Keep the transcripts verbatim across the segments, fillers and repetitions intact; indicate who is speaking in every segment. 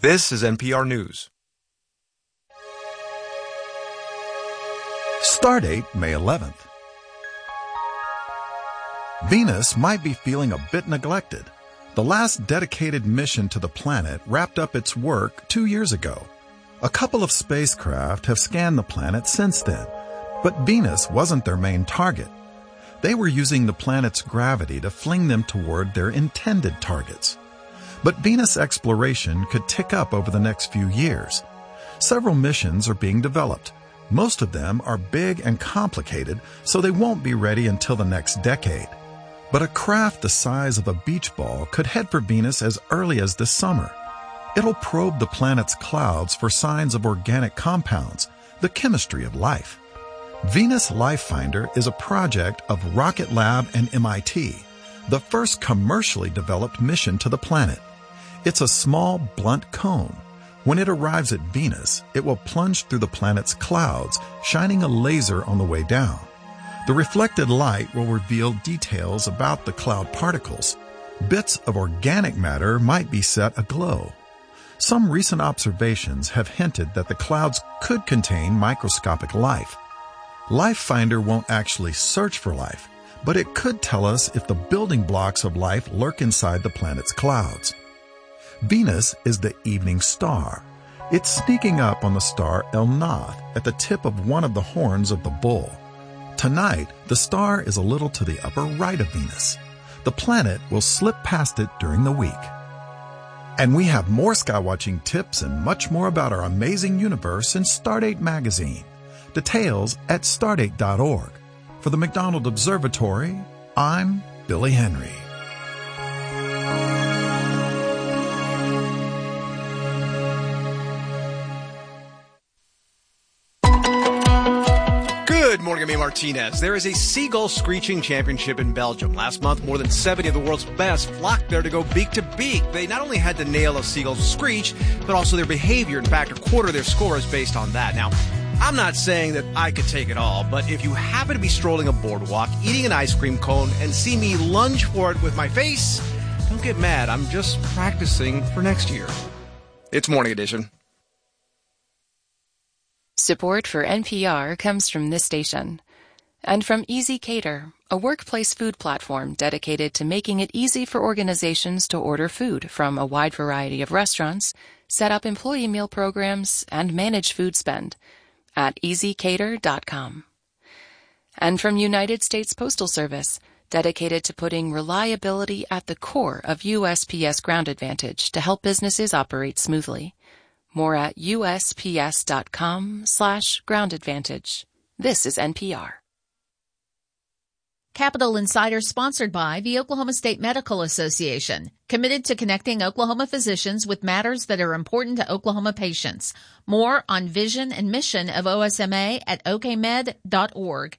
Speaker 1: This is N P R News.
Speaker 2: Stardate, May eleventh. Venus might be feeling a bit neglected. The last dedicated mission to the planet wrapped up its work two years ago. A couple of spacecraft have scanned the planet since then, but Venus wasn't their main target. They were using the planet's gravity to fling them toward their intended targets. But Venus exploration could tick up over the next few years. Several missions are being developed. Most of them are big and complicated, so they won't be ready until the next decade. But a craft the size of a beach ball could head for Venus as early as this summer. It'll probe the planet's clouds for signs of organic compounds, the chemistry of life. Venus Life Finder is a project of Rocket Lab and M I T, the first commercially developed mission to the planet. It's a small, blunt cone. When it arrives at Venus, it will plunge through the planet's clouds, shining a laser on the way down. The reflected light will reveal details about the cloud particles. Bits of organic matter might be set aglow. Some recent observations have hinted that the clouds could contain microscopic life. Life Finder won't actually search for life, but it could tell us if the building blocks of life lurk inside the planet's clouds. Venus is the evening star. It's sneaking up on the star El-Nath at the tip of one of the horns of the bull. Tonight, the star is a little to the upper right of Venus. The planet will slip past it during the week. And we have more skywatching tips and much more about our amazing universe in Stardate magazine. Details at stardate dot org. For the McDonald Observatory, I'm Billy Henry.
Speaker 3: Good morning, I'm Amy Martinez. There is a Seagull Screeching Championship in Belgium. Last month, more than seventy of the world's best flocked there to go beak to beak. They not only had to nail a seagull's screech, but also their behavior. In fact, a quarter of their score is based on that. Now, I'm not saying that I could take it all, but if you happen to be strolling a boardwalk, eating an ice cream cone, and see me lunge for it with my face, don't get mad. I'm just practicing for next year. It's Morning Edition.
Speaker 4: Support for N P R comes from this station. And from Easy Cater, a workplace food platform dedicated to making it easy for organizations to order food from a wide variety of restaurants, set up employee meal programs, and manage food spend at easy cater dot com. And from United States Postal Service, dedicated to putting reliability at the core of U S P S Ground Advantage to help businesses operate smoothly. More at U S P S dot com slash ground advantage. This is N P R.
Speaker 5: Capital Insider sponsored by the Oklahoma State Medical Association, committed to connecting Oklahoma physicians with matters that are important to Oklahoma patients. More on vision and mission of O S M A at o k med dot org.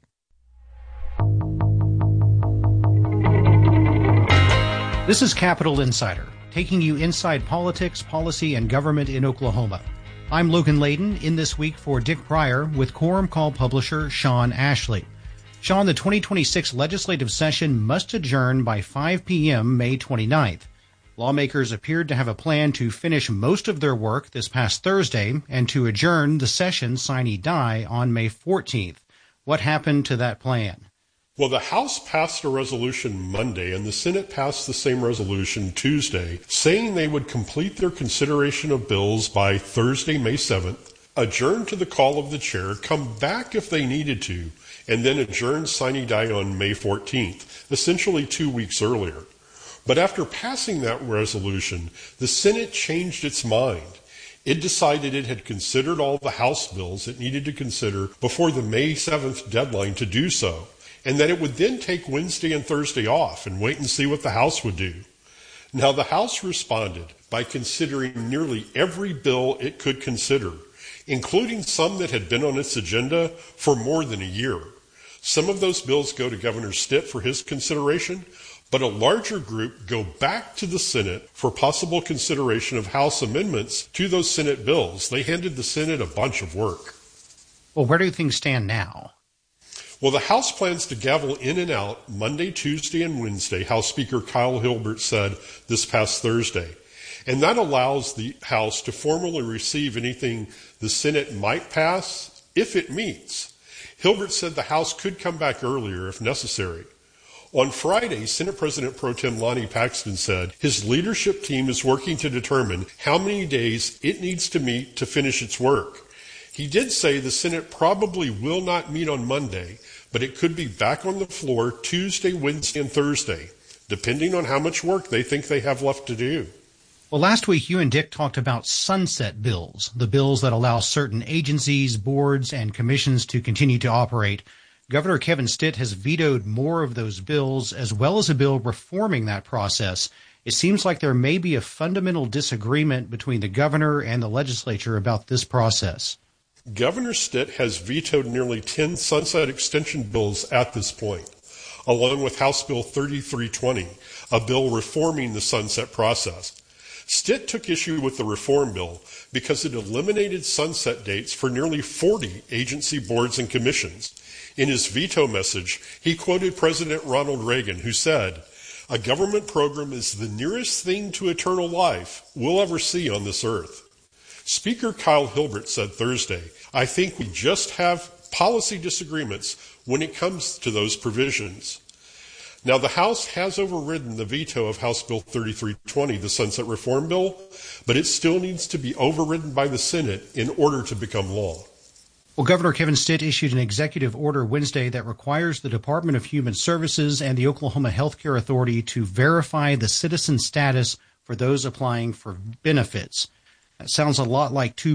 Speaker 6: This is Capital Insider, taking you inside politics, policy, and government in Oklahoma. I'm Logan Layden, in this week for Dick Pryor with Quorum Call publisher Sean Ashley. Sean, the twenty twenty-six legislative session must adjourn by five p.m. May twenty-ninth. Lawmakers appeared to have a plan to finish most of their work this past Thursday and to adjourn the session sine die on May fourteenth. What happened to that plan?
Speaker 7: Well, the House passed a resolution Monday, and the Senate passed the same resolution Tuesday, saying they would complete their consideration of bills by Thursday, May seventh, adjourn to the call of the chair, come back if they needed to, and then adjourn sine die on May fourteenth, essentially two weeks earlier. But after passing that resolution, the Senate changed its mind. It decided it had considered all the House bills it needed to consider before the May seventh deadline to do so, and that it would then take Wednesday and Thursday off and wait and see what the House would do. Now, the House responded by considering nearly every bill it could consider, including some that had been on its agenda for more than a year. Some of those bills go to Governor Stitt for his consideration, but a larger group go back to the Senate for possible consideration of House amendments to those Senate bills. They handed the Senate a bunch of work.
Speaker 6: Well, where do things stand now?
Speaker 7: Well, the House plans to gavel in and out Monday, Tuesday, and Wednesday, House Speaker Kyle Hilbert said this past Thursday. and that allows the House to formally receive anything the Senate might pass if it meets. Hilbert said the House could come back earlier if necessary. On Friday, Senate President Pro Tem Lonnie Paxton said his leadership team is working to determine how many days it needs to meet to finish its work. He did say the Senate probably will not meet on Monday, but it could be back on the floor Tuesday, Wednesday, and Thursday, depending on how much work they think they have left to do.
Speaker 6: Well, last week you and Dick talked about sunset bills, the bills that allow certain agencies, boards, and commissions to continue to operate. Governor Kevin Stitt has vetoed more of those bills, as well as a bill reforming that process. It seems like there may be a fundamental disagreement between the governor and the legislature about this process.
Speaker 7: Governor Stitt has vetoed nearly ten sunset extension bills at this point, along with House Bill thirty-three twenty, a bill reforming the sunset process. Stitt took issue with the reform bill because it eliminated sunset dates for nearly forty agency boards and commissions. In his veto message, he quoted President Ronald Reagan, who said, "A government program is the nearest thing to eternal life we'll ever see on this earth." Speaker Kyle Hilbert said Thursday, "I think we just have policy disagreements when it comes to those provisions." Now, the House has overridden the veto of House Bill thirty-three twenty, the sunset reform bill, but it still needs to be overridden by the Senate in order to become law.
Speaker 6: Well, Governor Kevin Stitt issued an executive order Wednesday that requires the Department of Human Services and the Oklahoma Health Care Authority to verify the citizen status for those applying for benefits. That sounds a lot like two